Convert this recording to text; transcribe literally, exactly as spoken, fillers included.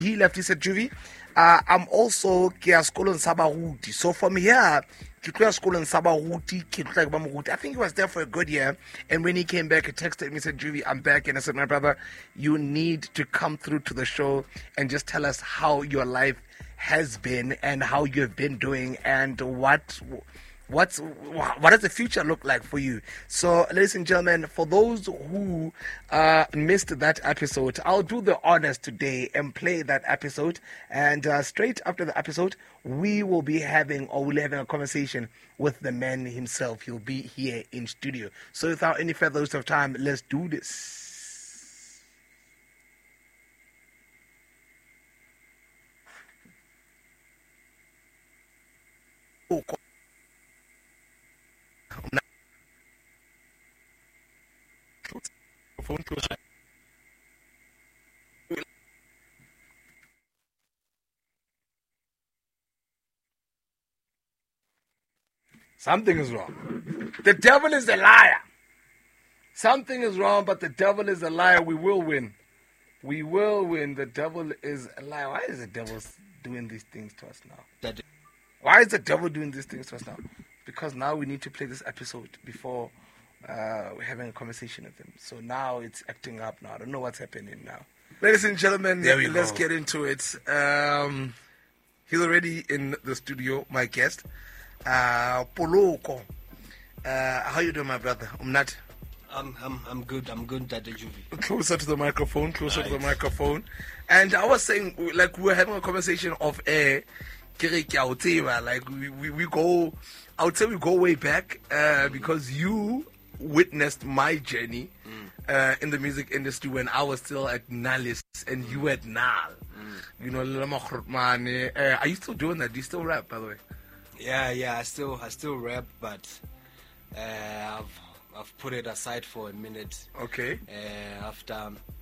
he left, he said, Juvie, uh, I'm also ke a school in Sabaruti. So from here, ke tlo ya school in Sabaruti, ke tlo ya ba Moruti. I think he was there for a good year. And when he came back, he texted me, he said, Juvie, I'm back. And I said, my brother, you need to come through to the show and just tell us how your life has been and how you've been doing and what... What's what does the future look like for you? So, ladies and gentlemen, for those who uh, missed that episode, I'll do the honors today and play that episode. And uh, straight after the episode, we will be having or we'll be having a conversation with the man himself. He'll be here in studio. So, without any further waste of time, let's do this. Oh, phone closer. Something is wrong. The devil is a liar. Something is wrong, but the devil is a liar. We will win. We will win. The devil is a liar. Why is the devil doing these things to us now? Why is the devil doing these things to us now? Because now we need to play this episode before uh, we're having a conversation with him. So now it's acting up now. I don't know what's happening now. Ladies and gentlemen, let's go. Get into it. Um, he's already in the studio, my guest. Uh, Poloko. Uh, how you doing, my brother? I'm not. I'm, I'm, I'm good. I'm good, Daddy Juvie. Closer to the microphone. Closer right. to the microphone. And I was saying, like, we were having a conversation of air. Like we, we, we go, I would say we go way back uh, because you witnessed my journey mm. uh, in the music industry when I was still at Nalis and you at Nal. Mm. You know, uh, are you still doing that? Do you still rap, by the way? Yeah, yeah, I still, I still rap, but uh, I've, I've put it aside for a minute. Okay. Uh, after